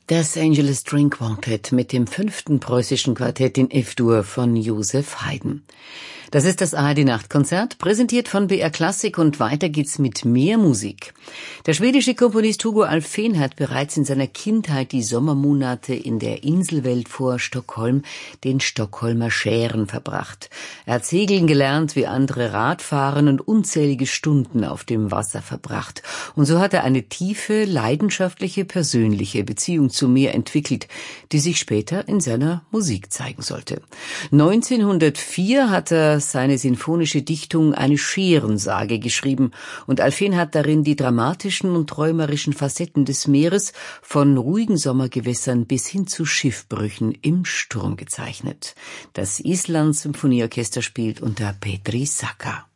Das Angeles String Quartet mit dem 5. preußischen Quartett in F-Dur von Joseph Haydn. Das ist das ARD-Nachtkonzert, präsentiert von BR Klassik, und weiter geht's mit mehr Musik. Der schwedische Komponist Hugo Alfvén hat bereits in seiner Kindheit die Sommermonate in der Inselwelt vor Stockholm, den Stockholmer Schären, verbracht. Er hat segeln gelernt, wie andere Radfahren, und unzählige Stunden auf dem Wasser verbracht. Und so hat er eine tiefe, leidenschaftliche, persönliche Beziehung zum Meer entwickelt, die sich später in seiner Musik zeigen sollte. 1904 hat er seine sinfonische Dichtung Eine Schärensage geschrieben, und Alfvén hat darin die dramatischen und träumerischen Facetten des Meeres von ruhigen Sommergewässern bis hin zu Schiffbrüchen im Sturm gezeichnet. Das Islands Symphonieorchester spielt unter Petri Saka.